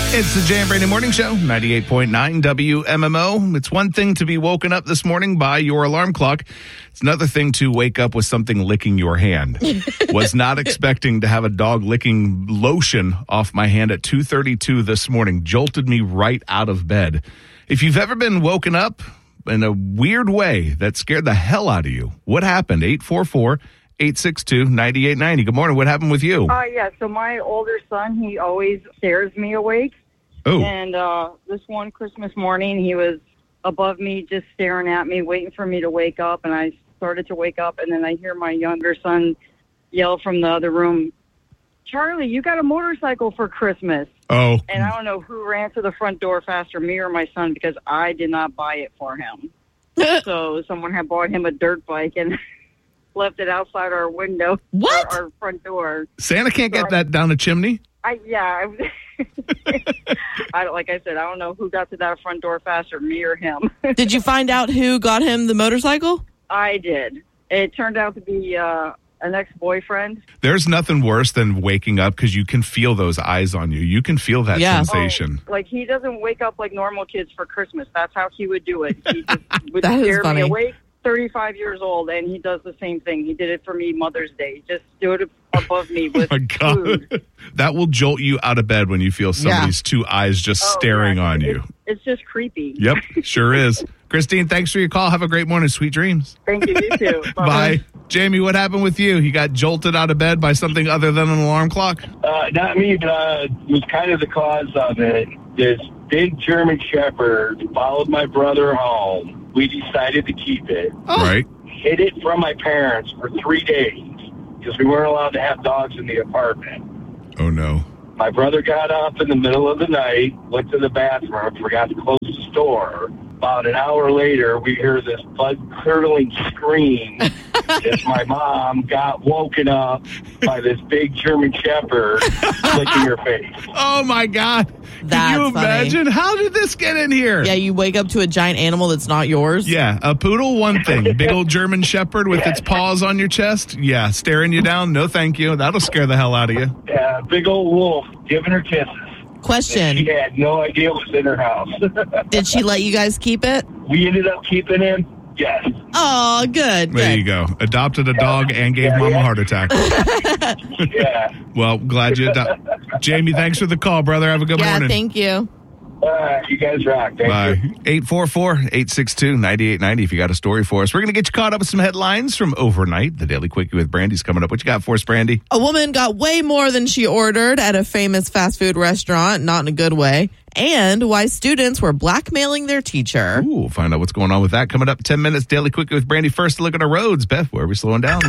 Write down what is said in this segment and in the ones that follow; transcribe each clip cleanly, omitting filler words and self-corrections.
It's the Jay and Brady Morning Show, 98.9 WMMO. It's one thing to be woken up this morning by your alarm clock. It's another thing to wake up with something licking your hand. Was not expecting to have a dog licking lotion off my hand at 2:32 this morning. Jolted me right out of bed. If you've ever been woken up in a weird way that scared the hell out of you, what happened? 844-862-9890. Good morning. What happened with you? Yeah, so my older son, he always scares me awake. Oh. And this one Christmas morning, he was above me just staring at me, waiting for me to wake up. And I started to wake up, and then I hear my younger son yell from the other room, "Charlie, you got a motorcycle for Christmas." Oh. And I don't know who ran to the front door faster, me or my son, because I did not buy it for him. So someone had bought him a dirt bike and left it outside our window. What? Our front door. Santa can't get that down a chimney? Like I said, I don't know who got to that front door faster, me or him. Did you find out who got him the motorcycle? I did. It turned out to be an ex-boyfriend. There's nothing worse than waking up because you can feel those eyes on you. You can feel that sensation. Oh, like, he doesn't wake up like normal kids for Christmas. That's how he would do it. He just would That is scare funny. me awake. 35 years old, and he does the same thing. He did it for me Mother's Day. Just stood above me with Oh my God. food. That will jolt you out of bed when you feel somebody's two eyes just staring on you. It's just creepy. Yep, sure is. Christine, thanks for your call. Have a great morning. Sweet dreams. Thank you. You too. Bye. Jamie, what happened with you? You got jolted out of bed by something other than an alarm clock? Not me, but was kind of the cause of it. This big German Shepherd followed my brother home. We decided to keep it. Oh. Right. Hid it from my parents for 3 days because we weren't allowed to have dogs in the apartment. Oh, no. My brother got up in the middle of the night, went to the bathroom, forgot to close the door. About an hour later, we hear this blood-curdling scream as my mom got woken up by this big German Shepherd licking her face. Oh, my God. That's Can you funny. imagine? How did this get in here? Yeah, you wake up to a giant animal that's not yours. Yeah, a poodle, one thing. Big old German Shepherd with its paws on your chest? Yeah, staring you down? No, thank you. That'll scare the hell out of you. Yeah, big old wolf giving her kisses. Question. She had no idea what was in her house. Did she let you guys keep it? We ended up keeping him. Yes. Oh, good. There good. you go. Adopted a dog and gave mom a heart attack. Yeah. Well, glad you adopted. Jamie, thanks for the call, brother. Have a good Yeah, morning. thank you. You guys rock. Thank Bye. you. 844-862-9890 if you got a story for us. We're going to get you caught up with some headlines from overnight. The Daily Quickie with Brandy's coming up. What you got for us, Brandy? A woman got way more than she ordered at a famous fast food restaurant, not in a good way, and why students were blackmailing their teacher. Ooh, we'll find out what's going on with that. Coming up 10 minutes, Daily Quickie with Brandy. First, a look at our roads. Beth, where are we slowing down?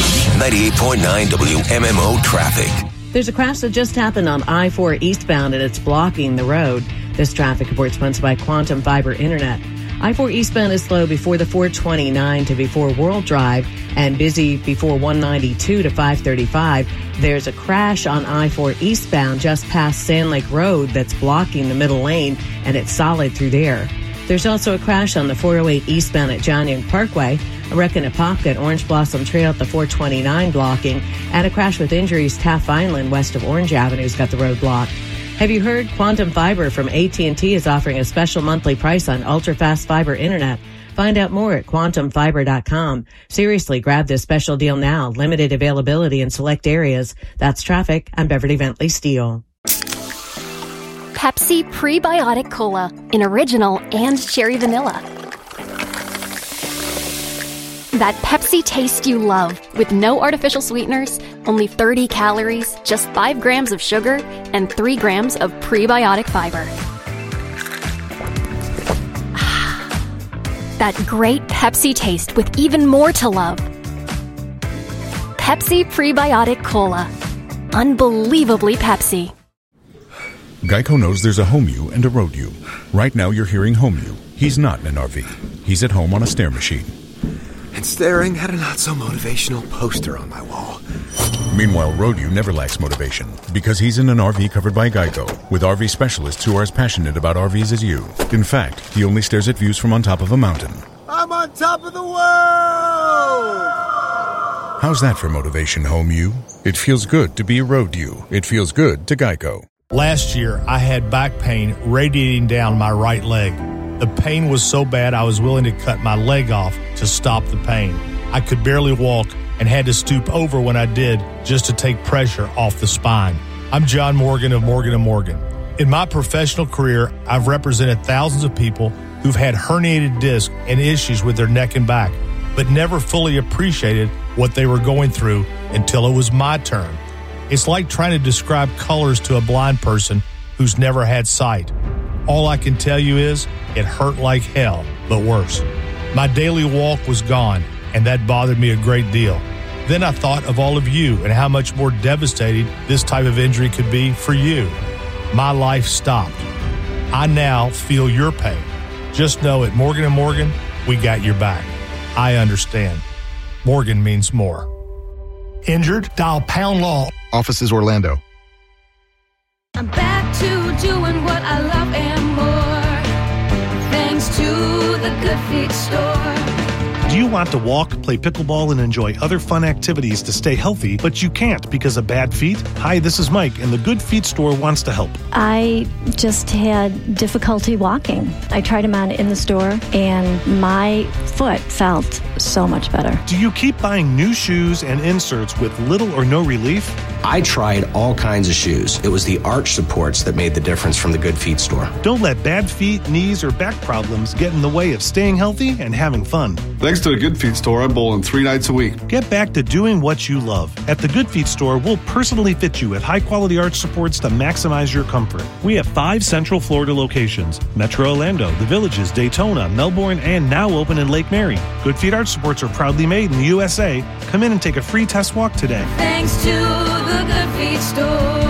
98.9 WMMO traffic. There's a crash that just happened on I-4 eastbound, and it's blocking the road. This traffic report sponsored by Quantum Fiber Internet. I-4 eastbound is slow before the 429 to before World Drive and busy before 192 to 535. There's a crash on I-4 eastbound just past Sand Lake Road that's blocking the middle lane, and it's solid through there. There's also a crash on the 408 eastbound at John Young Parkway, a wreck in Apopka at Orange Blossom Trail at the 429 blocking, and a crash with injuries Taft Island west of Orange Avenue's got the road blocked. Have you heard Quantum Fiber from AT&T is offering a special monthly price on ultra-fast fiber internet? Find out more at quantumfiber.com. Seriously, grab this special deal now. Limited availability in select areas. That's traffic. I'm Beverly Bentley Steele. Pepsi Prebiotic Cola in original and cherry vanilla. That Pepsi taste you love with no artificial sweeteners, only 30 calories, just 5 grams of sugar, and 3 grams of prebiotic fiber. That great Pepsi taste with even more to love. Pepsi Prebiotic Cola. Unbelievably Pepsi. Geico knows there's a home you and a road you. Right now you're hearing home you. He's not in an RV. He's at home on a stair machine. And staring at a not-so-motivational poster on my wall. Meanwhile, road you never lacks motivation because he's in an RV covered by Geico with RV specialists who are as passionate about RVs as you. In fact, he only stares at views from on top of a mountain. I'm on top of the world! How's that for motivation, home you? It feels good to be a road you. It feels good to Geico. Last year, I had back pain radiating down my right leg. The pain was so bad I was willing to cut my leg off to stop the pain. I could barely walk and had to stoop over when I did just to take pressure off the spine. I'm John Morgan of Morgan & Morgan. In my professional career, I've represented thousands of people who've had herniated discs and issues with their neck and back, but never fully appreciated what they were going through until it was my turn. It's like trying to describe colors to a blind person who's never had sight. All I can tell you is it hurt like hell, but worse. My daily walk was gone, and that bothered me a great deal. Then I thought of all of you and how much more devastating this type of injury could be for you. My life stopped. I now feel your pain. Just know at Morgan & Morgan, we got your back. I understand. Morgan means more. Injured? Dial Pound Law. Offices Orlando. I'm back to doing what I love and more. Thanks to the Good Feet Store. Do you want to walk, play pickleball, and enjoy other fun activities to stay healthy, but you can't because of bad feet? Hi, this is Mike, and the Good Feet Store wants to help. I just had difficulty walking. I tried them on in the store, and my foot felt so much better. Do you keep buying new shoes and inserts with little or no relief? I tried all kinds of shoes. It was the arch supports that made the difference from the Good Feet Store. Don't let bad feet, knees, or back problems get in the way of staying healthy and having fun. Thanks to the Good Feet Store, I bowl in 3 nights a week. Get back to doing what you love. At the Good Feet Store, we'll personally fit you at high-quality arch supports to maximize your comfort. We have 5 Central Florida locations: Metro Orlando, The Villages, Daytona, Melbourne, and now open in Lake Mary. Good Feet arch supports are proudly made in the USA. Come in and take a free test walk today. Thanks to the Good Feet Store.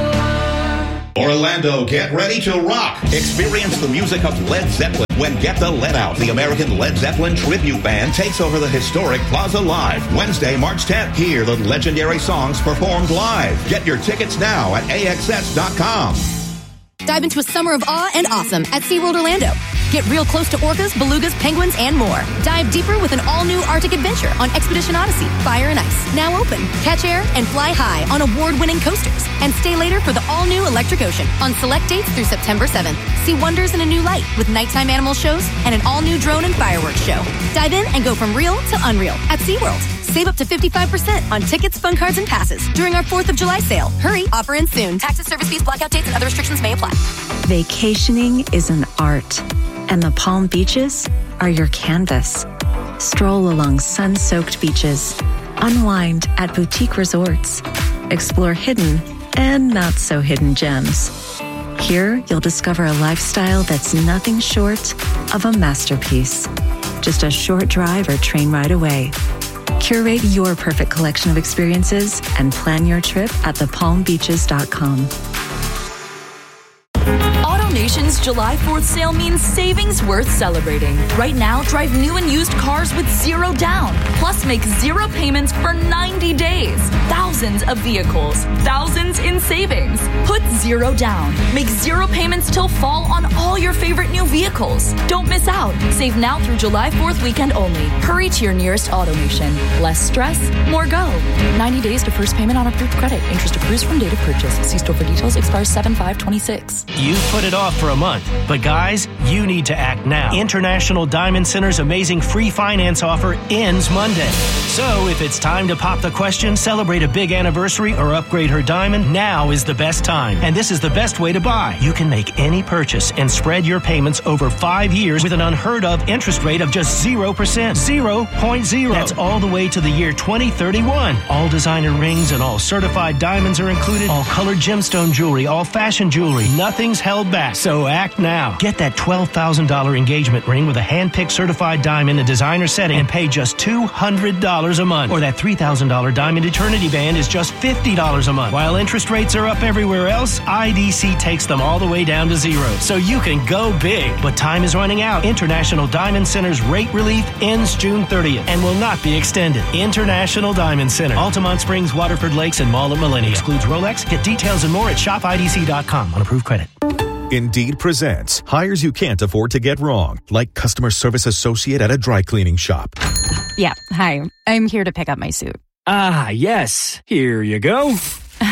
Orlando, get ready to rock. Experience the music of Led Zeppelin when Get the Lead Out, the American Led Zeppelin tribute band, takes over the historic Plaza Live. Wednesday, March 10th. Hear the legendary songs performed live. Get your tickets now at AXS.com. Dive into a summer of awe and awesome at SeaWorld Orlando. Get real close to orcas, belugas, penguins, and more. Dive deeper with an all-new Arctic adventure on Expedition Odyssey, Fire and Ice. Now open. Catch air and fly high on award-winning coasters. And stay later for the all-new Electric Ocean on select dates through September 7th. See wonders in a new light with nighttime animal shows and an all-new drone and fireworks show. Dive in and go from real to unreal at SeaWorld. Save up to 55% on tickets, fun cards, and passes during our 4th of July sale. Hurry, offer ends soon. Taxes, service fees, blackout dates, and other restrictions may apply. Vacationing is an art, and the Palm Beaches are your canvas. Stroll along sun-soaked beaches, unwind at boutique resorts, explore hidden and not-so-hidden gems. Here, you'll discover a lifestyle that's nothing short of a masterpiece. Just a short drive or train ride away. Curate your perfect collection of experiences and plan your trip at thepalmbeaches.com. AutoNation's July 4th sale means savings worth celebrating. Right now, drive new and used cars with 0 down. Plus, make 0 payments for 90 days. Thousands of vehicles. Thousands in savings. Put 0 down. Make 0 payments till fall on all your favorite new vehicles. Don't miss out. Save now through July 4th weekend only. Hurry to your nearest AutoNation. Less stress, more go. 90 days to first payment on approved credit. Interest accrues from date of purchase. See store for details. Expires 7/5/26. You've put it off for a month, but guys, you need to act now. International Diamond Center's amazing free finance offer ends Monday. So if it's time to pop the question, celebrate a big anniversary, or upgrade her diamond, now is the best time. And this is the best way to buy. You can make any purchase and spread your payments over 5 years with an unheard of interest rate of just 0%. 0.0. That's all the way to the year 2031. All designer rings and all certified diamonds are included. All colored gemstone jewelry, all fashion jewelry. Nothing's held back. So act now. Get that $12,000 engagement ring with a hand-picked certified diamond in designer setting and pay just $200 a month. Or that $3,000 diamond eternity band is just $50 a month. While interest rates are up everywhere else, IDC takes them all the way down to 0. So you can go big. But time is running out. International Diamond Center's rate relief ends June 30th and will not be extended. International Diamond Center. Altamont Springs, Waterford Lakes, and Mall at Millennium. Excludes Rolex. Get details and more at shopidc.com on approved credit. Indeed presents hires you can't afford to get wrong, like customer service associate at a dry cleaning shop. Yeah, hi. I'm here to pick up my suit. Ah, yes. Here you go.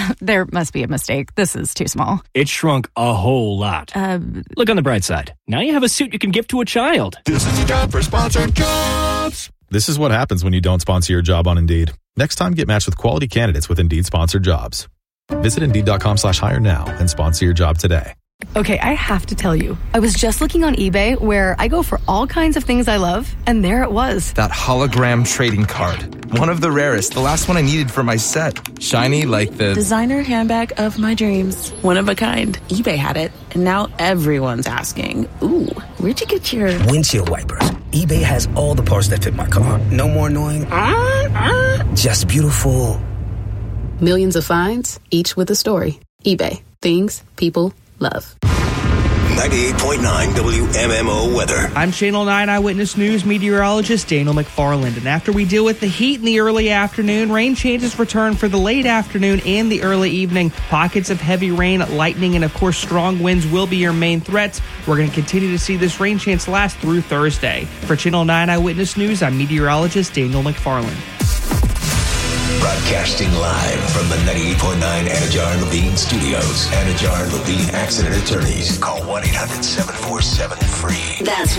There must be a mistake. This is too small. It shrunk a whole lot. Look on the bright side. Now you have a suit you can give to a child. This is the job for sponsored jobs. This is what happens when you don't sponsor your job on Indeed. Next time, get matched with quality candidates with Indeed sponsored jobs. Visit Indeed.com/hire now and sponsor your job today. Okay, I have to tell you, I was just looking on eBay where I go for all kinds of things I love, and there it was. That hologram trading card. One of the rarest, the last one I needed for my set. Shiny like the designer handbag of my dreams. One of a kind. eBay had it, and now everyone's asking, ooh, where'd you get your windshield wipers? eBay has all the parts that fit my car. No more annoying, just beautiful. Millions of finds, each with a story. eBay. Things people love. 98.9 WMMO weather. I'm Channel 9 Eyewitness News meteorologist Daniel McFarland. And after we deal with the heat in the early afternoon, rain chances return for the late afternoon and the early evening. Pockets of heavy rain, lightning, and of course strong winds will be your main threats. We're going to continue to see this rain chance last through Thursday. For Channel 9 Eyewitness News, I'm meteorologist Daniel McFarland. Broadcasting live from the 98.9 Anajar Levine Studios. Anajar Levine Accident Attorneys. Call 1-800-747-FREE. That's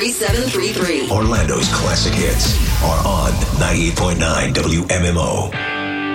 1-800-747-3733. Orlando's classic hits are on 98.9 WMMO.